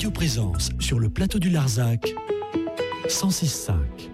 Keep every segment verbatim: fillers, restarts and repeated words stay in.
Radio Présence sur le plateau du Larzac, cent six virgule cinq.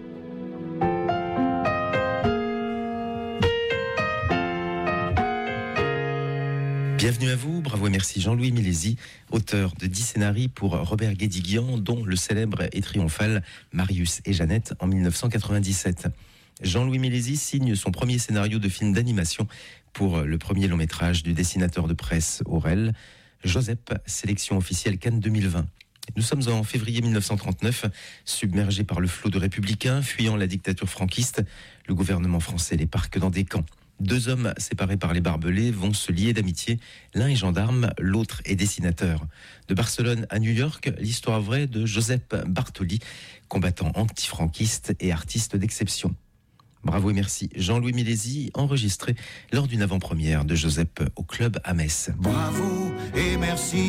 Bienvenue à vous, bravo et merci Jean-Louis Milési, auteur de dix scénarios pour Robert Guédiguian, dont le célèbre et triomphal Marius et Jeannette en mille neuf cent quatre-vingt-dix-sept. Jean-Louis Milési signe son premier scénario de film d'animation pour le premier long métrage du dessinateur de presse Aurel, Joseph, sélection officielle Cannes deux mille vingt. Nous sommes en février mille neuf cent trente-neuf, submergés par le flot de républicains, fuyant la dictature franquiste. Le gouvernement français les parque dans des camps. Deux hommes séparés par les barbelés vont se lier d'amitié. L'un est gendarme, l'autre est dessinateur. De Barcelone à New York, l'histoire vraie de Joseph Bartoli, combattant antifranquiste et artiste d'exception. Bravo et merci Jean-Louis Milési, enregistré lors d'une avant-première de Joseph au club à Metz. Bravo et merci.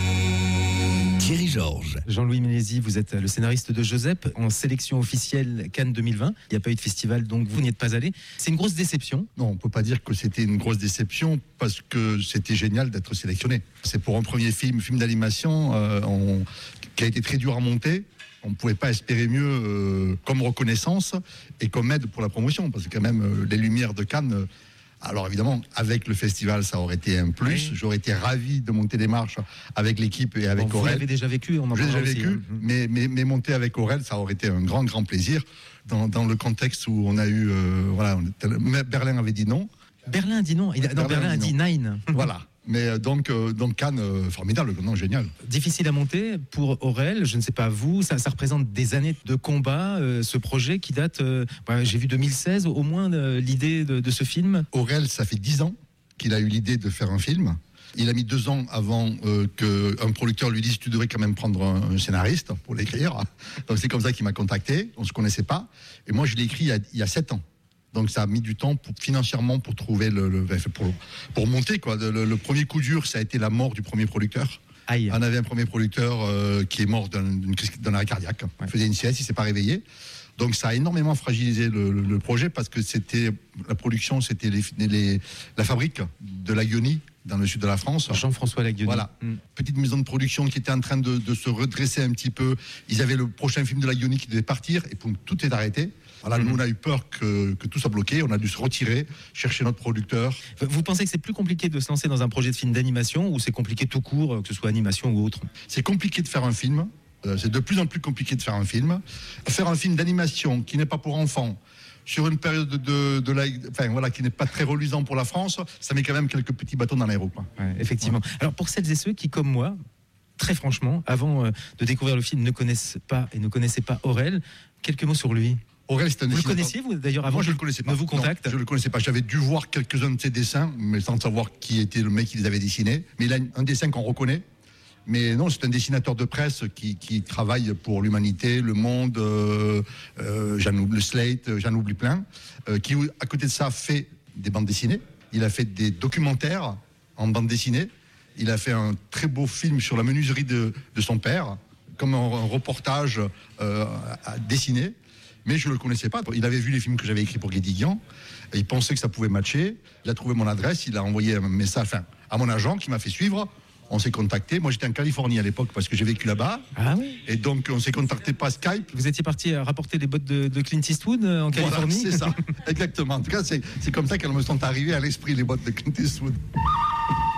Thierry Georges. Jean-Louis Milési, vous êtes le scénariste de Joseph en sélection officielle Cannes deux mille vingt. Il n'y a pas eu de festival, donc vous n'y êtes pas allé. C'est une grosse déception. Non, on ne peut pas dire que c'était une grosse déception parce que c'était génial d'être sélectionné. C'est pour un premier film, film d'animation euh, on, qui a été très dur à monter. On ne pouvait pas espérer mieux euh, comme reconnaissance et comme aide pour la promotion, parce que quand même, euh, les Lumières de Cannes, euh, alors évidemment, avec le festival, ça aurait été un plus. Oui. J'aurais été ravi de monter les marches avec l'équipe et avec bon, Aurel. Vous l'avez déjà vécu, on en J'ai déjà aussi, vécu, hein. mais, mais, mais monter avec Aurel, ça aurait été un grand, grand plaisir. Dans, dans le contexte où on a eu... Euh, voilà, on, Berlin avait dit non. Berlin a dit non, Il a, non Berlin, Berlin a dit non. Nine. Voilà. Mais donc, euh, donc Cannes, euh, formidable, non, génial. Difficile à monter pour Aurel, je ne sais pas vous, ça, ça représente des années de combat, euh, ce projet qui date, euh, bah, j'ai vu deux mille seize au moins, euh, l'idée de, de ce film. Aurel, ça fait dix ans qu'il a eu l'idée de faire un film. Il a mis deux ans avant euh, qu'un producteur lui dise « tu devrais quand même prendre un, un scénariste pour l'écrire ». Donc c'est comme ça qu'il m'a contacté, on ne se connaissait pas. Et moi, je l'ai écrit il y a, il y a sept ans. Donc ça a mis du temps pour, financièrement pour trouver le, le pour, pour monter quoi. Le, le premier coup dur, ça a été la mort du premier producteur. Aïe. On avait un premier producteur euh, qui est mort d'un, d'un arrêt cardiaque. Ouais. Il faisait une sieste, il s'est pas réveillé. Donc ça a énormément fragilisé le, le, le projet parce que c'était la production, c'était les, les, la fabrique de la Guionie dans le sud de la France. Jean-François Laguioni. Voilà, mm. Petite maison de production qui était en train de, de se redresser un petit peu. Ils avaient le prochain film de Laguioni qui devait partir et pour tout est arrêté. Voilà, mmh. Nous, on a eu peur que, que tout soit bloqué. On a dû se retirer, chercher notre producteur. Vous pensez que c'est plus compliqué de se lancer dans un projet de film d'animation ou c'est compliqué tout court, que ce soit animation ou autre ? C'est compliqué de faire un film. Euh, c'est de plus en plus compliqué de faire un film. Faire un film d'animation qui n'est pas pour enfants, sur une période de, de, de la, enfin voilà, qui n'est pas très reluisant pour la France, ça met quand même quelques petits bâtons dans les roues. Ouais, effectivement. Ouais. Alors pour celles et ceux qui, comme moi, très franchement, avant euh, de découvrir le film, ne connaissent pas et ne connaissaient pas Aurel, quelques mots sur lui. Aurel, c'est un vous dessinateur. le connaissiez, vous, d'ailleurs, avant Moi, je ne le connaissais pas. Ne vous contacte. Non, je ne le connaissais pas. J'avais dû voir quelques-uns de ses dessins, mais sans savoir qui était le mec qui les avait dessinés. Mais il a un dessin qu'on reconnaît. Mais non, c'est un dessinateur de presse qui, qui travaille pour l'Humanité, Le Monde, euh, euh, j'en oublie, le Slate, j'en oublie plein. Euh, qui, à côté de ça, fait des bandes dessinées. Il a fait des documentaires en bande dessinée. Il a fait un très beau film sur la menuiserie de, de son père, comme un, un reportage euh, à dessiner. Mais je ne le connaissais pas. Il avait vu les films que j'avais écrits pour Guédiguian. Il pensait que ça pouvait matcher. Il a trouvé mon adresse. Il a envoyé un message enfin, à mon agent qui m'a fait suivre. On s'est contacté. Moi, j'étais en Californie à l'époque parce que j'ai vécu là-bas. Ah oui. Et donc, on s'est contacté par Skype. Vous étiez parti rapporter les bottes de, de Clint Eastwood en Californie. Voilà, c'est ça. Exactement. En tout cas, c'est, c'est comme ça qu'elles me sont arrivées à l'esprit, les bottes de Clint Eastwood.